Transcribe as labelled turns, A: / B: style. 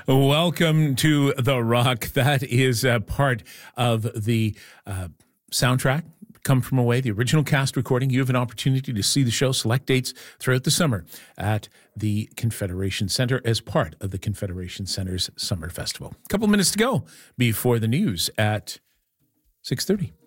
A: Welcome to The Rock. That is part of the soundtrack, Come From Away, the original cast recording. You have an opportunity to see the show, select dates throughout the summer at the Confederation Center as part of the Confederation Center's Summer Festival. A couple minutes to go before the news at 6:30.